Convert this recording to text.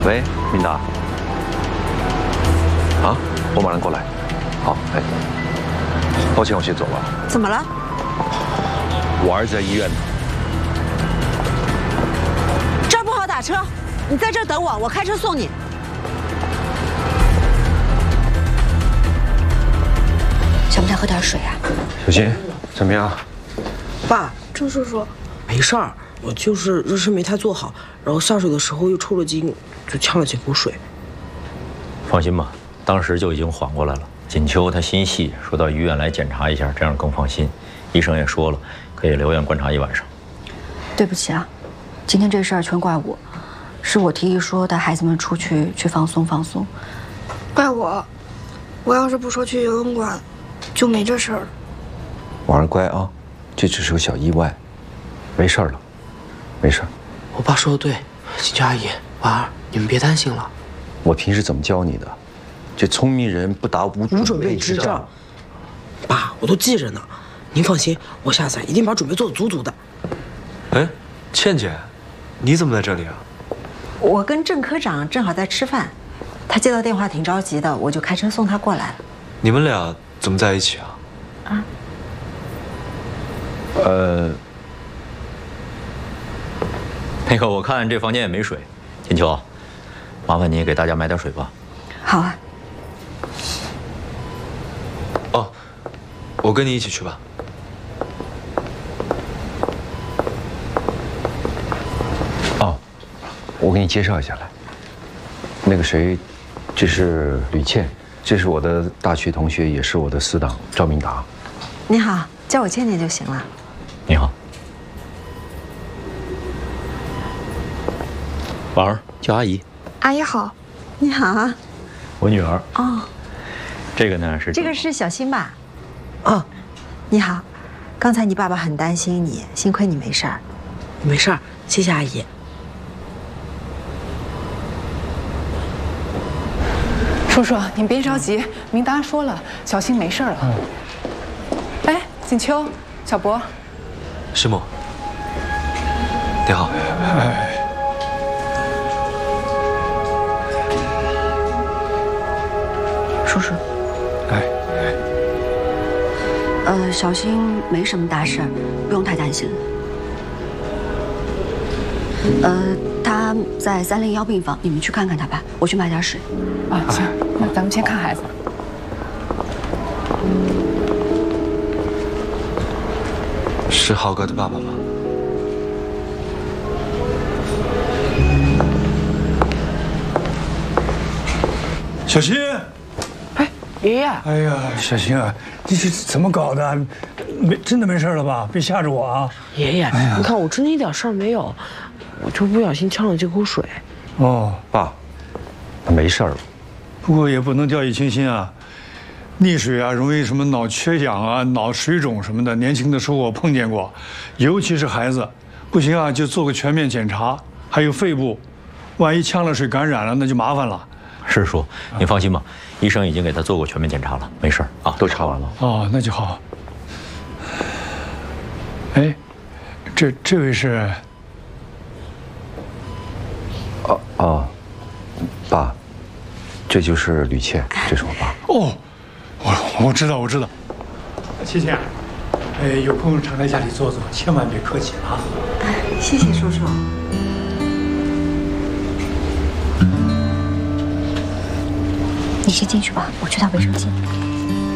喂，明达。啊，我马上过来。好，哎，抱歉，我先走了。 怎么了？ 我儿子在医院呢。 这儿不好打车，你在这儿等我，我开车送你。 想不想喝点水啊？ 小新，怎么样？ 爸，郑叔叔，没事儿，我就是热身没太做好，然后下水的时候又抽了筋，就呛了几口水。 放心吧，当时就已经缓过来了。锦秋她心细，说到医院来检查一下，这样更放心。医生也说了，可以留院观察1晚上。 对不起啊，今天这事儿全怪我，是我提议说带孩子们出去放松放松。 怪我，我要是不说去游泳馆，就没这事儿了。 婉儿乖啊，这只是个小意外，没事了，没事。 我爸说的对，锦秋阿姨，婉儿，你们别担心了。 我平时怎么教你的？这聪明人不打无准备之仗。 爸，我都记着呢。您放心，我下次一定把准备做得足足的。 哎，倩姐，你怎么在这里啊？ 我跟郑科长正好在吃饭，他接到电话挺着急的，我就开车送他过来了。 你们俩怎么在一起啊？ 啊？ 那个，我看这房间也没水，锦秋，麻烦你给大家买点水吧。 好啊。 哦，我跟你一起去吧。 哦，我给你介绍一下来。那个谁，这是吕倩，这是我的大学同学，也是我的死党赵明达。 你好，叫我倩倩就行了。 你好，婉儿叫阿姨。 阿姨好。 你好啊。 我女儿。 哦。 这个呢是这个是小新吧？ 啊， 你好，刚才你爸爸很担心你，幸亏你没事儿。 没事儿，谢谢阿姨。 叔叔，您别着急，明达说了，小新没事了。哎，锦秋，小博， 师母，你好。 叔叔。小新没什么大事儿，不用太担心了。他在301病房，你们去看看他吧。我去买点水。 啊，行，那咱们先看孩子。 是浩哥的爸爸吗？ 小新。 哎，爷爷。 哎呀，小新啊，这是怎么搞的？真的没事了吧？别吓着我啊！ 爷爷，你看我真的一点事儿没有，我就不小心呛了这口水。 哦， 爸，他没事了。 不过也不能掉以轻心啊。溺水啊，容易什么脑缺氧啊、脑水肿什么的。年轻的时候我碰见过，尤其是孩子，不行啊就做个全面检查，还有肺部，万一呛了水感染了，那就麻烦了。 是叔，您放心吧，医生已经给他做过全面检查了，没事啊， 都查完了。 哦，那就好。哎，这位是？ 爸，这就是吕倩，这是我爸。 哦，我知道。倩倩，有空常来家里坐坐，千万别客气啊。 谢谢叔叔。 你先进去吧，我去趟卫生间。